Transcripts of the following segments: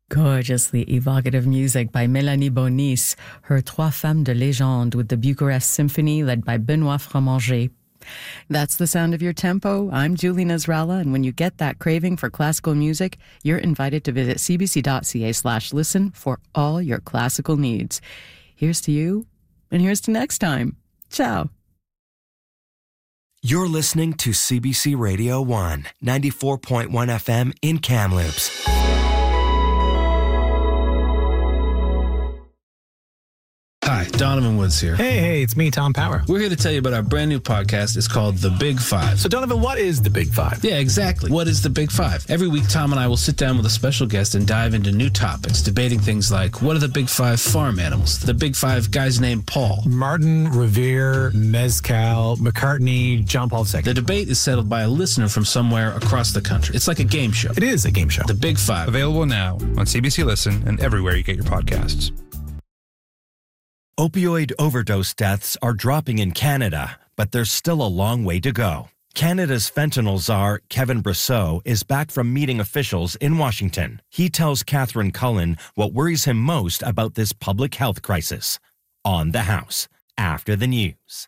Gorgeously evocative music by Mélanie Bonis, her Trois Femmes de Légende with the Bucharest Symphony led by Benoît Fromager. That's the sound of your tempo. I'm Julie Nasrallah, and when you get that craving for classical music, you're invited to visit cbc.ca/listen for all your classical needs. Here's to you, and here's to next time. Ciao. You're listening to CBC Radio 1, 94.1 FM in Kamloops. Hi, Donovan Woods here. Hey, it's me, Tom Power. We're here to tell you about our brand new podcast. It's called The Big Five. So, Donovan, what is The Big Five? Yeah, exactly. What is The Big Five? Every week, Tom and I will sit down with a special guest and dive into new topics, debating things like, what are the Big Five farm animals? The Big Five guys named Paul. Martin, Revere, Mezcal, McCartney, John Paul II. The debate is settled by a listener from somewhere across the country. It's like a game show. It is a game show. The Big Five. Available now on CBC Listen and everywhere you get your podcasts. Opioid overdose deaths are dropping in Canada, but there's still a long way to go. Canada's fentanyl czar, Kevin Brosseau, is back from meeting officials in Washington. He tells Catherine Cullen what worries him most about this public health crisis. On The House, after the news.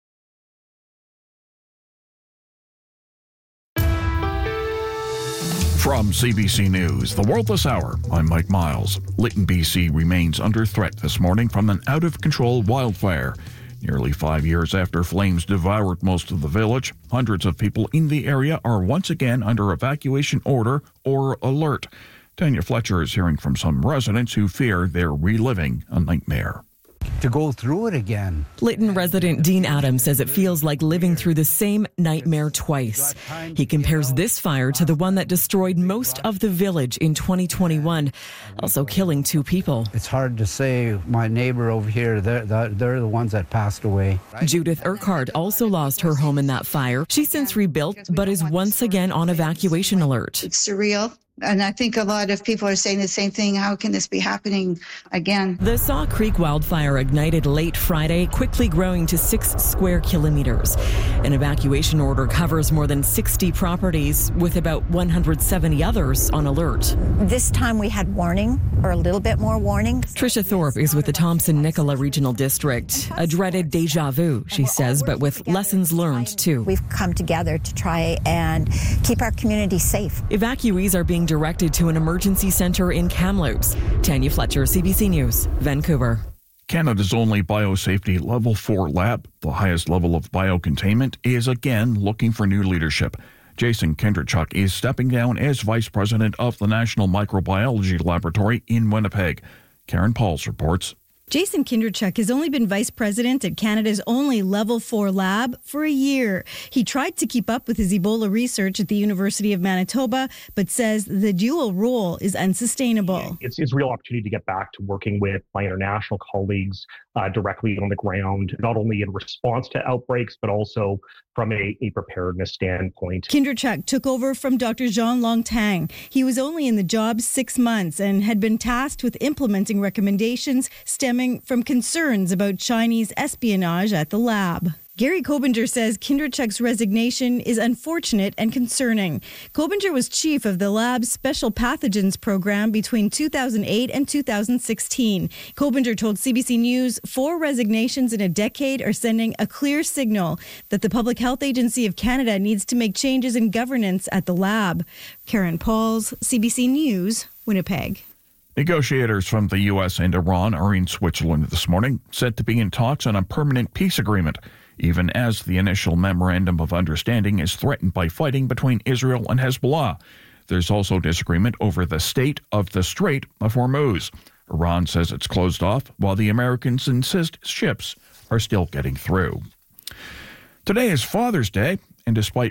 From CBC News, The World This Hour, I'm Mike Miles. Lytton, BC remains under threat this morning from an out-of-control wildfire. Nearly 5 years after flames devoured most of the village, hundreds of people in the area are once again under evacuation order or alert. Tanya Fletcher is hearing from some residents who fear they're reliving a nightmare. To go through it again. Lytton resident Dean Adams says it feels like living through the same nightmare twice. He compares this fire to the one that destroyed most of the village in 2021, also killing 2 people. It's hard to say. My neighbor over here, they're the ones that passed away. Judith Urquhart also lost her home in that fire. She's since rebuilt, but is once again on evacuation alert. It's surreal. And I think a lot of people are saying the same thing. How can this be happening again? The Saw Creek wildfire ignited late Friday, quickly growing to 6 square kilometers. An evacuation order covers more than 60 properties, with about 170 others on alert. This time we had warning, or a little bit more warning. Tricia Thorpe is with the Thompson-Nicola Regional District. A dreaded deja vu, she says, but with lessons learned, too. We've come together to try and keep our community safe. Evacuees are being directed to an emergency center in Kamloops. Tanya Fletcher, CBC News, Vancouver. Canada's only biosafety level 4 lab, the highest level of biocontainment, is again looking for new leadership. Jason Kindrachuk is stepping down as vice president of the National Microbiology Laboratory in Winnipeg. Karen Pauls reports. Jason Kindrachuk has only been vice president at Canada's only level 4 lab for a year. He tried to keep up with his Ebola research at the University of Manitoba, but says the dual role is unsustainable. It's a real opportunity to get back to working with my international colleagues directly on the ground, not only in response to outbreaks, but also from a preparedness standpoint. Kindrachuk took over from Dr. Jean Longtang. He was only in the job 6 months and had been tasked with implementing recommendations stemming from concerns about Chinese espionage at the lab. Gary Kobinger says Kindrachuk's resignation is unfortunate and concerning. Kobinger was chief of the lab's special pathogens program between 2008 and 2016. Kobinger told CBC News 4 resignations in a decade are sending a clear signal that the Public Health Agency of Canada needs to make changes in governance at the lab. Karen Pauls, CBC News, Winnipeg. Negotiators from the U.S. and Iran are in Switzerland this morning, set to be in talks on a permanent peace agreement, even as the initial memorandum of understanding is threatened by fighting between Israel and Hezbollah. There's also disagreement over the state of the Strait of Hormuz. Iran says it's closed off, while the Americans insist ships are still getting through. Today is Father's Day, and despite